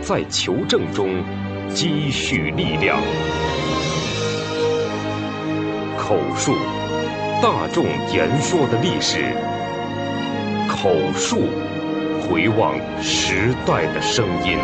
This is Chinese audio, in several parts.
在求证中积蓄力量。口述，大众言说的历史；口述，回望时代的声音。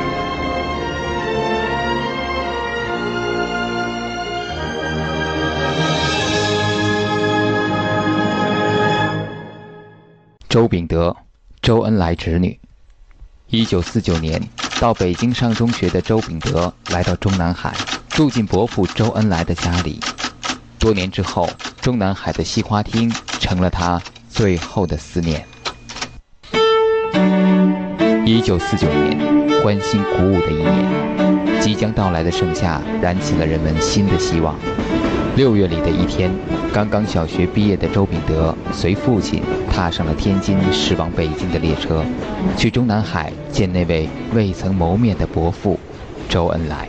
周秉德，周恩来侄女。1949年到北京上中学的周秉德来到中南海，住进伯父周恩来的家里。多年之后，中南海的西花厅成了他最后的思念。1949年，欢欣鼓舞的一年，即将到来的盛夏燃起了人们新的希望。6月里的一天，刚刚小学毕业的周秉德随父亲踏上了天津驶往北京的列车，去中南海见那位未曾谋面的伯父周恩来。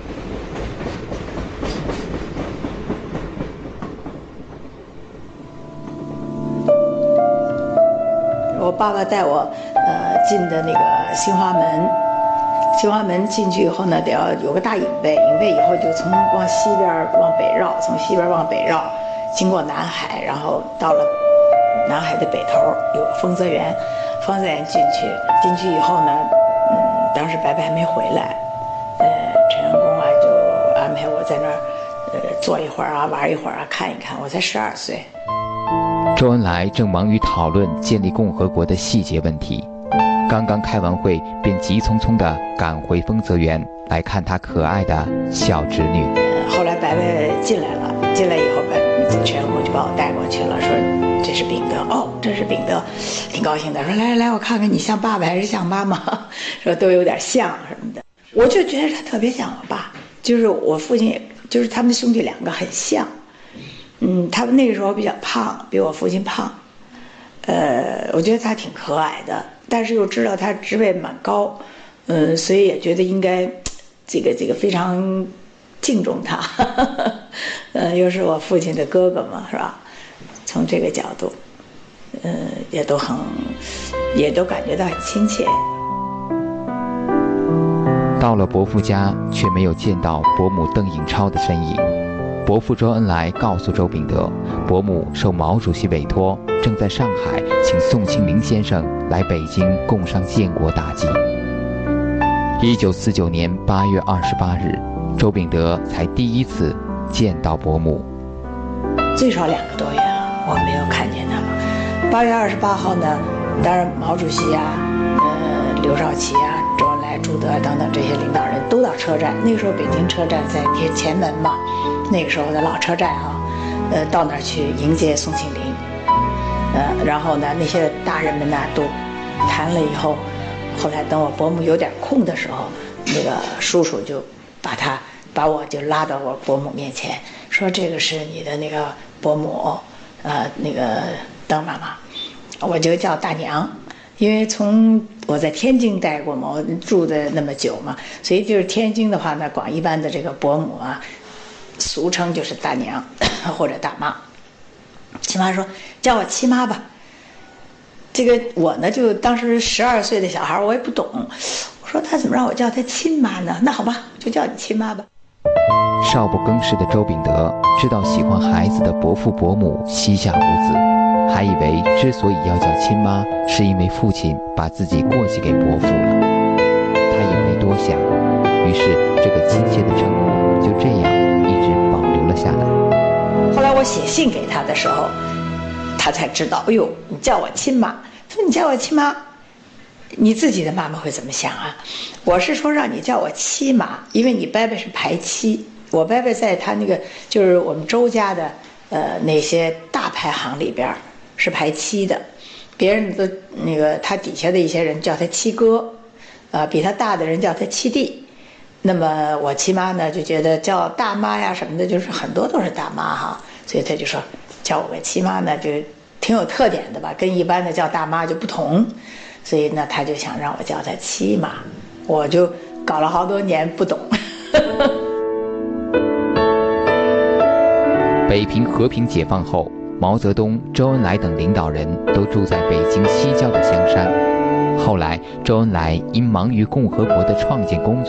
我爸爸带我进的那个新华门，新华门进去以后呢，得要有个大影背，影背以后就从往西边往北绕，从西边往北绕，经过南海，然后到了南海的北头有个丰泽园，丰泽园进去以后呢，当时伯伯还没回来，陈阳公啊就安排我在那儿坐一会儿啊，玩一会儿啊，看一看，我才12岁。 周恩来正忙于讨论建立共和国的细节问题，刚刚开完会，便急匆匆地赶回丰泽园来看他可爱的小侄女。 后来伯伯进来了，进来以后，陈阳公就把我带过去了，说这是秉德，哦，这是秉德，挺高兴的，说来，我看看你像爸爸还是像妈妈，说都有点像什么的。我就觉得他特别像我爸，就是我父亲，就是他们兄弟两个很像。他们那个时候比较胖，比我父亲胖，我觉得他挺可爱的，但是又知道他职位蛮高，所以也觉得应该，这个非常敬重他，又是我父亲的哥哥嘛，是吧？从这个角度，也都感觉到很亲切。 到了伯父家，却没有见到伯母邓颖超的身影。伯父周恩来告诉周秉德，伯母受毛主席委托，正在上海请宋庆龄先生来北京共商建国大计。1949年8月28日，周秉德才第一次见到伯母。 最少2个多月啊，我没有看见他们。8月28号呢，当然毛主席啊，刘少奇啊，周恩来、朱德等等这些领导人都到车站。那个时候北京车站在前门嘛，那个时候的老车站啊，到那儿去迎接宋庆龄。然后呢，那些大人们呢都谈了以后，后来等我伯母有点空的时候，那个叔叔就把我就拉到我伯母面前，说这个是你的那个伯母，那个邓妈妈，我就叫大娘。因为从我在天津待过嘛，我住的那么久嘛，所以就是天津的话呢，广义班的这个伯母啊，俗称就是大娘或者大妈。亲妈说叫我七妈吧。这个我呢，就当时12岁的小孩，我也不懂，我说他怎么让我叫他亲妈呢？那好吧，就叫你亲妈吧。 少不更事的周秉德知道喜欢孩子的伯父伯母膝下无子，还以为之所以要叫亲妈，是因为父亲把自己过继给伯父了。他也没多想，于是这个亲切的称呼就这样一直保留了下来。 后来我写信给他的时候，他才知道，哎呦，你叫我亲妈，说你叫我亲妈，你自己的妈妈会怎么想啊？我是说让你叫我七妈，因为你伯伯是排七，我伯伯在他那个就是我们周家的那些大排行里边是排七的，别人都那个他底下的一些人叫他七哥，比他大的人叫他七弟。那么我七妈呢就觉得叫大妈呀什么的，就是很多都是大妈哈，所以他就说叫我个七妈呢就挺有特点的吧，跟一般的叫大妈就不同，所以呢他就想让我叫他七妈，我就搞了好多年不懂。 北平和平解放后，毛泽东、周恩来等领导人都住在北京西郊的香山。后来，周恩来因忙于共和国的创建工作，